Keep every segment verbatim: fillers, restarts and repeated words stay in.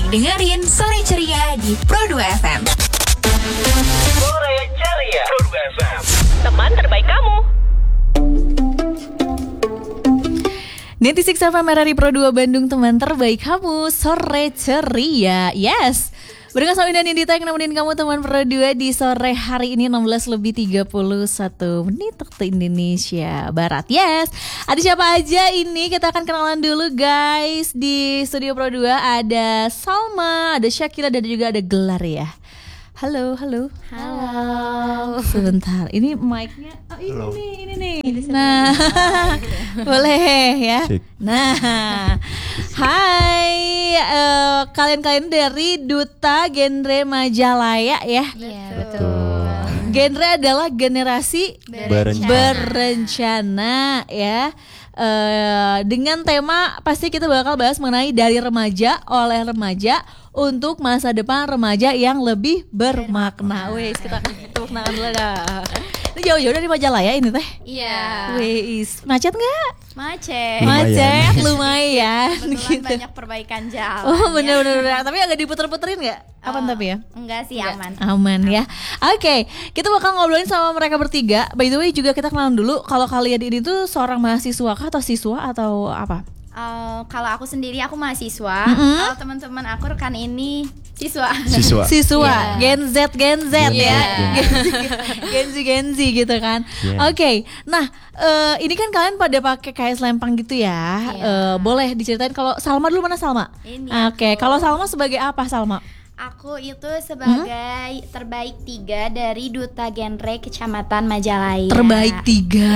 lagi dengerin Sore Ceria di Pro dua F M. Sore Ceria Pro dua F M, teman terbaik kamu. sembilan puluh enam F M R R I Pro dua Bandung, teman terbaik kamu. Sore Ceria. Yes. Barengan sama Indah Nindita yang nemenin kamu teman Pro dua di sore hari ini enam belas lebih tiga puluh satu menit waktu Indonesia Barat. Yes. Ada siapa aja ini? Kita akan kenalan dulu guys. Di studio Pro dua ada Salma, ada Syakila dan juga ada Gelar ya. Halo, halo. Halo. Sebentar, ini mic-nya. Oh, ini halo. nih, ini nih. Nah, boleh ya. Sik. Nah, hai uh, kalian-kalian dari Duta Genre Majalaya ya. Iya, betul. Genre adalah generasi berencana, berencana ya. Uh, dengan tema pasti kita bakal bahas mengenai dari remaja oleh remaja untuk masa depan remaja yang lebih bermakna. Wes, kita tepuk tangan dulu dah. Ini jauh-jauh dari Majalaya ini teh. Iya. Wes, macet nggak? Macet. Macet, lumayan. Kebetulan gitu. banyak perbaikan jalan. Oh bener-bener, tapi agak diputer-puterin nggak? Aman Oh, tapi ya? Enggak sih, aman. Aman ya. Oke, okay, kita bakal ngobrolin sama mereka bertiga. By the way juga kita kenalan dulu. Kalau kalian ini tuh seorang mahasiswa kah atau siswa atau apa? Uh, kalau aku sendiri aku mahasiswa. Mm-hmm. Kalau teman-teman aku rekan ini siswa. Siswa. Siswa, Yeah. Gen Z, Gen Z Gen ya. Z, Gen Z, Gen Z, Gen Z gitu kan. Yeah. Oke, okay. Nah uh, ini kan kalian pada pakai kaos lempang gitu ya. Yeah. Uh, boleh diceritain kalau Salma dulu, mana Salma? Ini Oke, okay. aku. Kalau Salma sebagai apa Salma? Aku itu sebagai hmm? terbaik tiga dari Duta Genre Kecamatan Majalaya. Terbaik tiga.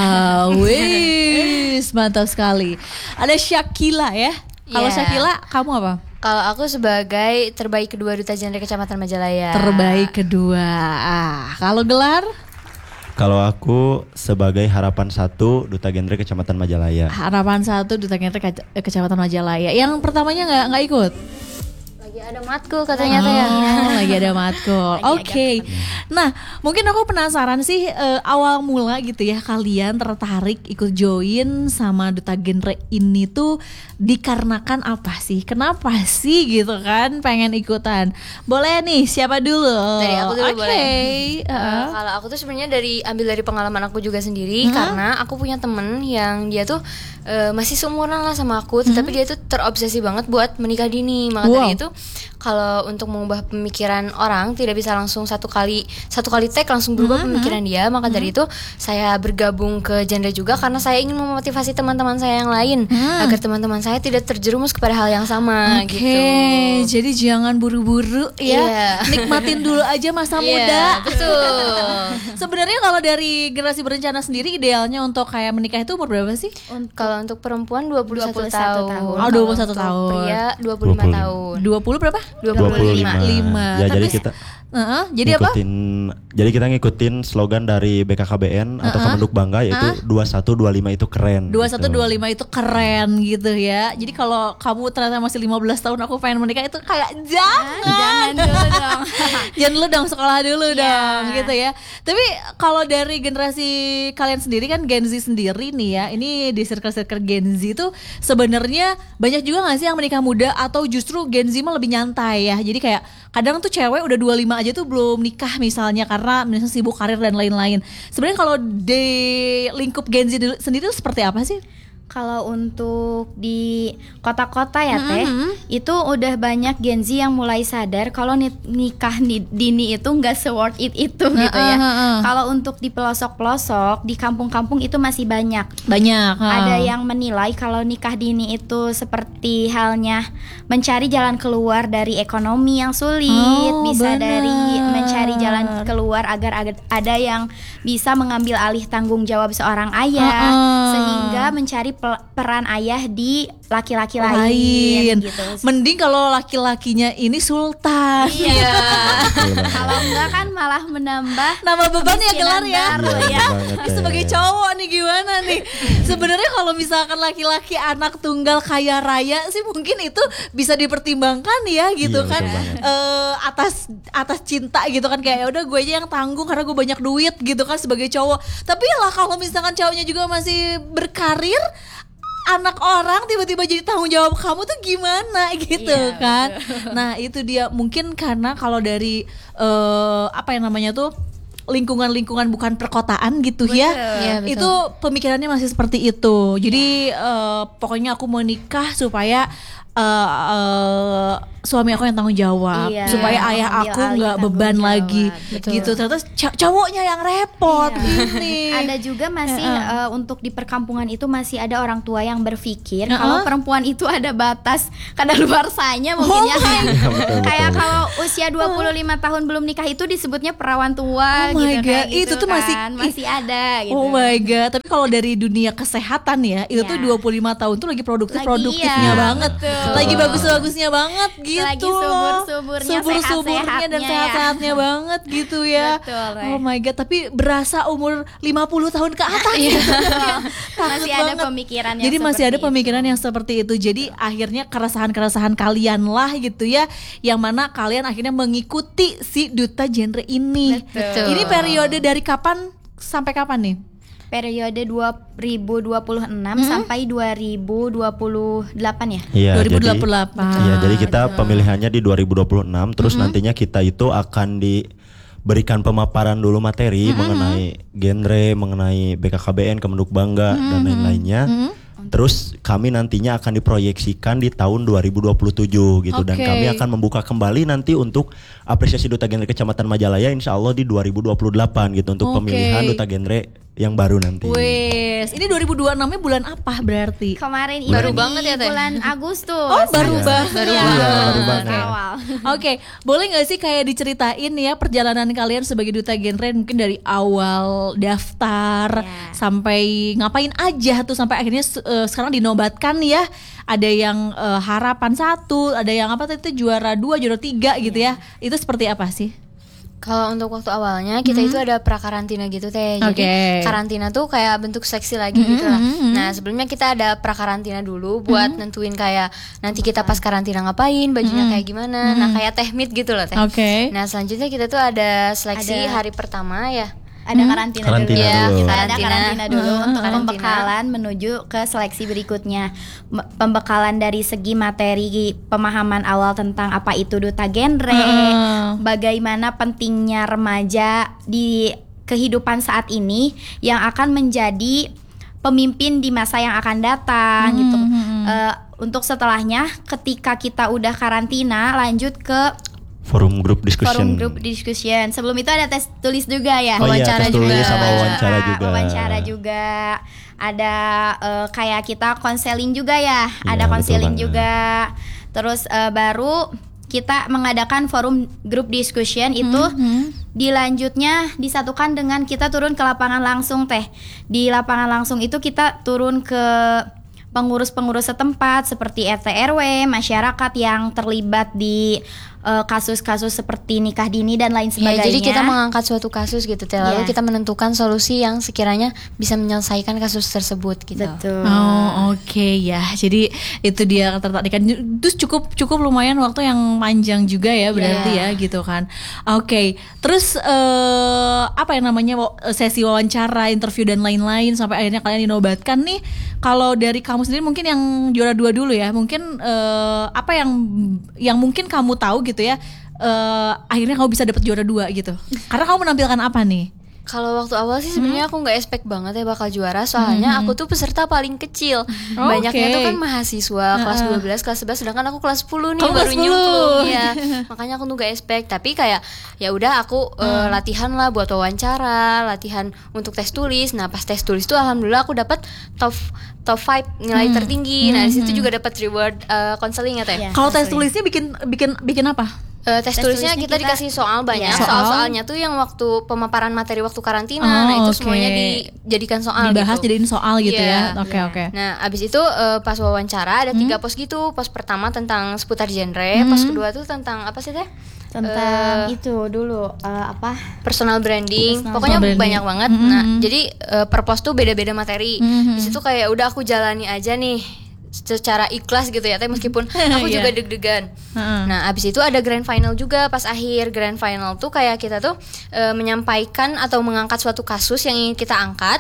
Wis, mantap sekali. Ada Syakila ya. Kalau Yeah. Syakila, kamu apa? Kalau aku sebagai terbaik kedua Duta Genre Kecamatan Majalaya. Terbaik kedua. Ah, kalau Gelar? Kalau aku sebagai harapan satu Duta Genre Kecamatan Majalaya. Harapan satu Duta Genre Ke- Kecamatan Majalaya. Yang pertamanya nggak nggak ikut? Lagi ada matkul katanya oh, teh ya. lagi ada matkul. Oke. Okay. Nah, mungkin aku penasaran sih uh, awal mula gitu ya kalian tertarik ikut join sama Duta Genre ini tuh dikarenakan apa sih? Kenapa sih gitu kan pengen ikutan? Boleh nih, siapa dulu? Dari aku dulu okay. boleh. Uh. Uh, kalau aku tuh sebenarnya dari ambil dari pengalaman aku juga sendiri, Hmm? karena aku punya temen yang dia tuh uh, masih seumuran lah sama aku, tetapi Hmm? dia tuh terobsesi banget buat menikah dini. Maka Wow. dari itu kalau untuk mengubah pemikiran orang tidak bisa langsung satu kali satu kali tag langsung berubah Hmm? pemikiran dia. Maka Hmm? dari itu saya bergabung ke genre juga karena saya ingin memotivasi teman-teman saya yang lain Hmm? agar teman-teman saya tidak terjerumus kepada hal yang sama. Oke, gitu. jadi jangan buru-buru ya. Iya. Nikmatin dulu aja masa Iya, muda. betul. Sebenarnya kalau dari generasi berencana sendiri idealnya untuk kayak menikah itu umur berapa sih? Kalau untuk perempuan dua puluh satu dua puluh satu tahun. tahun. Oh, dua puluh satu Kalau tahun. untuk pria dua puluh lima dua puluh. tahun. dua puluh berapa? dua dua puluh puluh lima. lima. lima. Ya, Tapi jadi kita uh-uh, jadi apa? ngikutin, jadi kita ngikutin slogan dari B K K B N atau Uh-uh. Kemenhuk Bangga yaitu Uh-uh. dua satu dua lima itu keren. dua satu gitu. dua lima itu keren gitu ya. Jadi kalau kamu ternyata masih lima belas tahun aku pengen menikah itu kayak jangan. Jangan dulu dong. Jangan dulu dong, sekolah dulu Iya. dong gitu ya. Tapi kalau dari generasi kalian sendiri kan Gen Z sendiri nih ya. Ini di circle-circle Gen Z itu sebenarnya banyak juga gak sih yang menikah muda atau justru Gen Z mah lebih nyantai ya. Jadi kayak kadang tuh cewek udah dua puluh lima aja tuh belum nikah misalnya karena misalnya sibuk karir dan lain-lain. Sebenarnya kalau di lingkup Gen Z dulu- sendiri tuh seperti apa sih? Kalau untuk di kota-kota ya teh, Mm-hmm. itu udah banyak Gen Z yang mulai sadar kalau ni- nikah ni- dini itu nggak se-worth it itu gitu ya. Uh-uh. Kalau untuk di pelosok-pelosok, di kampung-kampung itu masih banyak. Banyak. Ada yang menilai kalau nikah dini itu seperti halnya mencari jalan keluar dari ekonomi yang sulit, Oh, bisa benar. dari mencari jalan keluar agar agar ada yang bisa mengambil alih tanggung jawab seorang ayah, Uh-uh. sehingga mencari pel- peran ayah di laki-laki lain. lain, gitu. Mending kalau laki-lakinya ini sultan. Iya. Kalau enggak kan malah menambah Nama beban ya Gelar kemiskinan ya. baru Iya, ya. banget, Tapi ya. sebagai cowok nih gimana nih? Sebenarnya kalau misalkan laki-laki anak tunggal kaya raya sih mungkin itu bisa dipertimbangkan ya gitu Iya, kan. betul banget. Eh, atas atas cinta gitu kan kayak ya udah gue aja yang tanggung karena gue banyak duit gitu kan sebagai cowok. Tapi lah kalau misalkan cowoknya juga masih berkarir anak orang tiba-tiba jadi tanggung jawab kamu tuh gimana gitu Iya, kan. Nah itu dia, mungkin karena kalau dari uh, apa yang namanya tuh lingkungan-lingkungan bukan perkotaan gitu ya, Iya, betul. itu pemikirannya masih seperti itu. Jadi uh, pokoknya aku mau nikah supaya uh, uh, suami aku yang tanggung jawab, Iya, supaya ayah ambil aku alih nggak tanggung beban jawab. lagi, Betul. gitu. Ternyata c- cowoknya yang repot Iya. ini. Ada juga masih Heeh. eh, untuk di perkampungan itu masih ada orang tua yang berpikir Heeh. kalau perempuan itu ada batas kadaluarsanya mungkin ya. Kayak- Iya, betul, Kayak betul. kalau usia dua puluh lima tahun belum nikah itu disebutnya perawan tua Oh my gitu kayak God, gitu itu tuh masih- kan. masih ada gitu. Oh my god, tapi kalau dari dunia kesehatan ya, itu Iya. tuh dua puluh lima tahun tuh lagi produktif Lagi, produktifnya iya, banget, betul. lagi bagus-bagusnya banget gitu. Lagi loh. subur-suburnya, subur-suburnya dan sehat-sehatnya ya. sehat-sehatnya banget gitu ya. Betul, Teh. Oh my god, tapi berasa umur lima puluh tahun ke atas. gitu. Takut Masih ada banget. pemikiran yang Jadi masih ada seperti pemikiran itu. yang seperti itu. Jadi akhirnya keresahan-keresahan kalian lah gitu ya, yang mana kalian akhirnya mengikuti si duta genre ini. Betul. Ini periode dari kapan sampai kapan nih? Periode dua ribu dua puluh enam sampai dua ribu dua puluh delapan ya. Iya, dua ribu dua jadi- puluh delapan. Iya, jadi kita pemilihannya di dua ribu dua puluh enam, terus nantinya kita itu akan diberikan pemaparan dulu materi mengenai genre, mengenai B K K B N, Kemenuk Bangga dan lain-lainnya. Terus kami nantinya akan diproyeksikan di tahun dua ribu dua puluh tujuh gitu, dan Oke. kami akan membuka kembali nanti untuk apresiasi duta genre Kecamatan Majalaya insya Allah di dua ribu dua puluh delapan gitu, untuk Oke. pemilihan duta genre yang baru nanti. Wes, ini dua ribu dua puluh enam-nya bulan apa berarti? Kemarin itu Baru di banget ya, Teh? bulan Agustus. Oh, baru Iya. banget. Baru Iya, banget. Baru banget. awal. Oke, boleh nggak sih kayak diceritain ya perjalanan kalian sebagai duta genre, mungkin dari awal daftar Ya. sampai ngapain aja tuh sampai akhirnya eh, sekarang dinobatkan ya. Ada yang eh, harapan satu, ada yang apa tadi juara dua, juara tiga gitu ya. Itu seperti apa sih? Kalau untuk waktu awalnya kita itu ada prakarantina gitu Teh. Jadi Oke. karantina tuh kayak bentuk seleksi lagi gitu lah. Nah sebelumnya kita ada prakarantina dulu buat nentuin kayak nanti kita pas karantina ngapain, bajunya kayak gimana. Nah kayak teh meet gitu loh Teh. Oke. Nah selanjutnya kita tuh ada seleksi Ada- hari pertama ya. Ada karantina, Karantina dulu dulu. ya. Kita ada Karantina. karantina dulu Hmm, untuk karantina. pembekalan menuju ke seleksi berikutnya. M- Pembekalan dari segi materi pemahaman awal tentang apa itu duta genre, Hmm. bagaimana pentingnya remaja di kehidupan saat ini yang akan menjadi pemimpin di masa yang akan datang gitu. Eh, untuk setelahnya ketika kita udah karantina lanjut ke Forum group discussion. forum group discussion. Sebelum itu ada tes tulis juga ya. Oh iya, Wawancara tes tulis juga. sama wawancara juga. Wawancara juga. Ada eh, kayak kita konseling juga ya. Iya, Ada betul konseling banget. juga. Terus eh, baru kita mengadakan forum group discussion itu dilanjutnya disatukan dengan kita turun ke lapangan langsung Teh. Di lapangan langsung itu kita turun ke pengurus-pengurus setempat seperti R T R W, masyarakat yang terlibat di eh, kasus-kasus seperti nikah dini dan lain Ya, sebagainya. jadi kita mengangkat suatu kasus gitu Teh. Lalu Iya. kita menentukan solusi yang sekiranya bisa menyelesaikan kasus tersebut gitu. Betul. Oh oke ya, jadi itu dia ketertarikan. Terus cukup cukup lumayan waktu yang panjang juga ya berarti ya gitu kan. Oke, terus eh, apa yang namanya wa- sesi wawancara, interview dan lain-lain sampai akhirnya kalian dinobatkan nih. Kalau dari kamu sendiri mungkin yang juara dua dulu ya, mungkin eh, apa yang yang mungkin kamu tahu gitu ya. eh, akhirnya kamu bisa dapat juara dua gitu. Karena kamu menampilkan apa nih? Kalau waktu awal sih sebenarnya aku nggak expect banget ya bakal juara, soalnya aku tuh peserta paling kecil. Oh, Banyaknya oke. tuh kan mahasiswa kelas dua belas, kelas sebelas, sedangkan aku kelas sepuluh nih Kamu baru kelas sepuluh. nyemplung ya. Makanya aku tuh nggak expect, tapi kayak ya udah aku eh, latihan lah buat wawancara, latihan untuk tes tulis. Nah, pas tes tulis tuh alhamdulillah aku dapat top top lima nilai tertinggi. Nah, di situ juga dapat reward eh, counseling ya Teh. Iya. Kalau tes Asli. tulisnya bikin bikin bikin apa? Eh, tes, Tes tulisnya tulisnya kita, kita- dikasih soal banyak. Iya. Soal-soalnya tuh yang waktu pemaparan materi waktu karantina. Oh, nah, itu oke. semuanya dijadikan soal Dibahas gitu. jadiin soal gitu Iya. ya. Oke oke. Nah, abis itu eh, pas wawancara ada tiga pos gitu. Pos pertama tentang seputar genre, pos kedua tuh tentang apa sih Teh? Tentang Eh, itu dulu eh, apa? Personal branding, Personal pokoknya branding. banyak banget. Nah, jadi eh, per pos tuh beda-beda materi. Di situ kayak udah aku jalani aja nih secara ikhlas gitu ya, Teh, meskipun aku Iya. juga deg-degan. Heeh. Nah, abis itu ada grand final juga. Pas akhir grand final tuh kayak kita tuh eh, menyampaikan atau mengangkat suatu kasus yang ingin kita angkat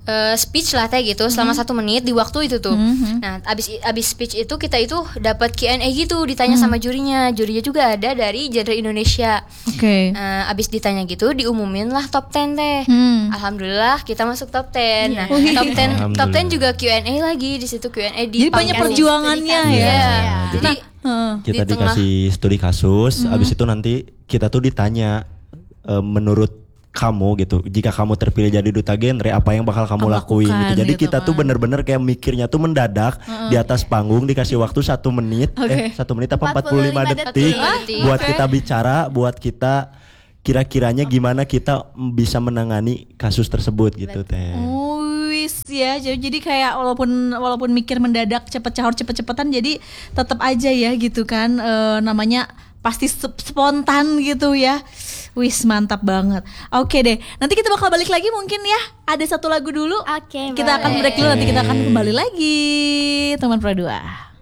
eh, speech lah teh gitu selama satu menit di waktu itu tuh. Mhm. Nah, abis abis speech itu kita itu dapat Q and A gitu, ditanya sama jurinya. Jurinya juga ada dari genre Indonesia. Oke. Eh, abis ditanya gitu diumumin lah top sepuluh teh. Hmm. Alhamdulillah kita masuk top sepuluh. Nah, Wih. top sepuluh top Alhamdulillah. sepuluh juga Q and A lagi di situ Q and A di Jadi banyak pangkas. perjuangannya ya. Iya. Jadi Jadi Heeh. kita di tengah- dikasih studi kasus, habis itu nanti kita tuh ditanya e, menurut kamu gitu, jika kamu terpilih jadi duta genre apa yang bakal kamu Kamu lakuin lakukan gitu. Jadi gitu kita tuh kan. bener-bener kayak mikirnya tuh mendadak di atas panggung, dikasih waktu satu menit, Oke. eh satu menit apa empat puluh lima detik, detik. detik. buat Oke. kita bicara, buat kita kira-kiranya gimana kita bisa menangani kasus tersebut gitu teh. Oh, wis ya. Jadi jadi kayak walaupun walaupun mikir mendadak cepet harus cepet-cepetan, jadi tetap aja ya gitu kan, eh, namanya pasti sep- spontan gitu ya. Wis mantap banget. Oke deh, nanti kita bakal balik lagi mungkin ya. Ada satu lagu dulu. Oke, Kita akan boleh. break dulu, nanti kita akan kembali lagi teman Pro dua.